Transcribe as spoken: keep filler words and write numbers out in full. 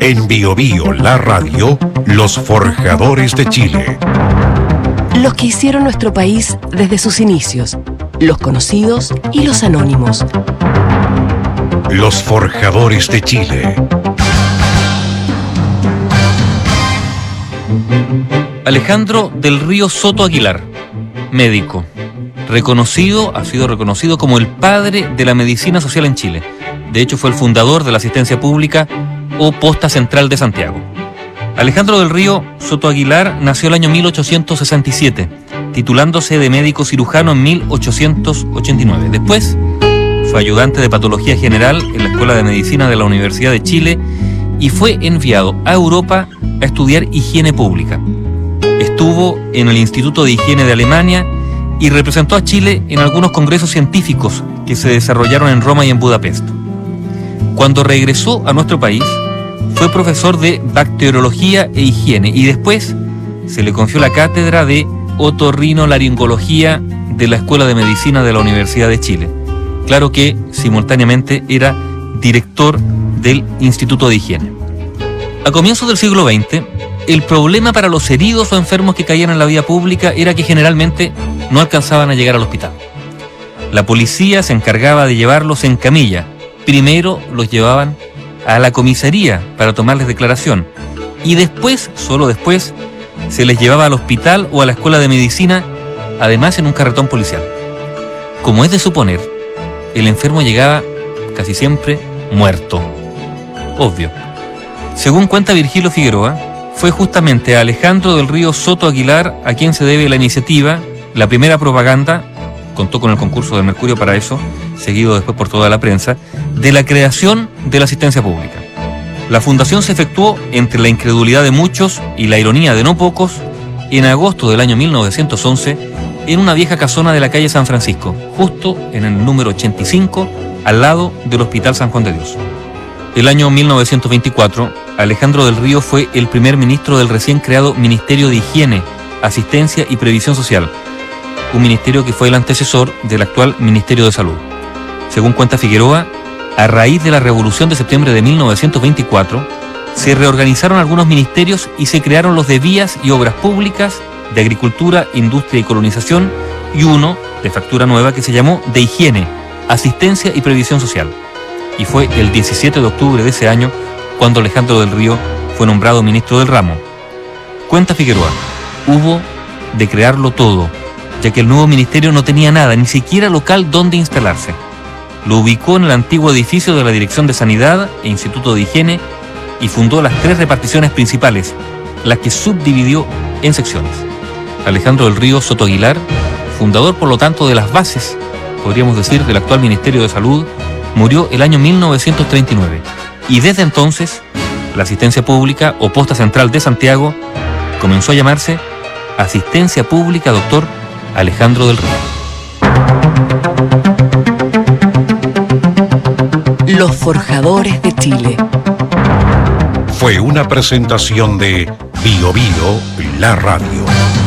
En Bio Bio, la radio, los forjadores de Chile. Los que hicieron nuestro país desde sus inicios, los conocidos y los anónimos. Los forjadores de Chile. Alejandro del Río Soto Aguilar, médico, reconocido, ha sido reconocido como el padre de la medicina social en Chile. De hecho, fue el fundador de la asistencia pública o Posta Central de Santiago. Alejandro del Río Soto Aguilar nació el año mil ochocientos sesenta y siete, titulándose de médico cirujano en mil ochocientos ochenta y nueve. Después, fue ayudante de patología general en la Escuela de Medicina de la Universidad de Chile y fue enviado a Europa a estudiar higiene pública. Estuvo en el Instituto de Higiene de Alemania y representó a Chile en algunos congresos científicos que se desarrollaron en Roma y en Budapest. Cuando regresó a nuestro país, fue profesor de bacteriología e higiene y después se le confió la cátedra de otorrinolaringología de la Escuela de Medicina de la Universidad de Chile. Claro que simultáneamente era director del Instituto de Higiene. A comienzos del siglo veinte, el problema para los heridos o enfermos que caían en la vía pública era que generalmente no alcanzaban a llegar al hospital. La policía se encargaba de llevarlos en camilla. Primero los llevaban a la comisaría para tomarles declaración y después, solo después, se les llevaba al hospital o a la escuela de medicina, además en un carretón policial. Como es de suponer, el enfermo llegaba casi siempre muerto. Obvio. Según cuenta Virgilio Figueroa, fue justamente a Alejandro del Río Soto Aguilar a quien se debe la iniciativa, la primera propaganda, contó con el concurso de Mercurio para eso, seguido después por toda la prensa, de la creación de la asistencia pública. La fundación se efectuó entre la incredulidad de muchos y la ironía de no pocos en agosto del año mil novecientos once en una vieja casona de la calle San Francisco, justo en el número ochenta y cinco, al lado del Hospital San Juan de Dios. El año mil novecientos veinticuatro, Alejandro del Río fue el primer ministro del recién creado Ministerio de Higiene, Asistencia y Previsión Social, un ministerio que fue el antecesor del actual Ministerio de Salud. Según cuenta Figueroa, a raíz de la Revolución de septiembre de mil novecientos veinticuatro, se reorganizaron algunos ministerios y se crearon los de Vías y Obras Públicas, de Agricultura, Industria y Colonización, y uno, de factura nueva, que se llamó de Higiene, Asistencia y Previsión Social. Y fue el diecisiete de octubre de ese año cuando Alejandro del Río fue nombrado ministro del ramo. Cuenta Figueroa, hubo de crearlo todo, ya que el nuevo ministerio no tenía nada, ni siquiera local donde instalarse. Lo ubicó en el antiguo edificio de la Dirección de Sanidad e Instituto de Higiene y fundó las tres reparticiones principales, las que subdividió en secciones. Alejandro del Río Soto Aguilar, fundador por lo tanto de las bases, podríamos decir, del actual Ministerio de Salud, murió el año mil novecientos treinta y nueve y desde entonces la asistencia pública o Posta Central de Santiago comenzó a llamarse Asistencia Pública Doctor Alejandro del Río. Los forjadores de Chile. Fue una presentación de Bio Bio, la radio.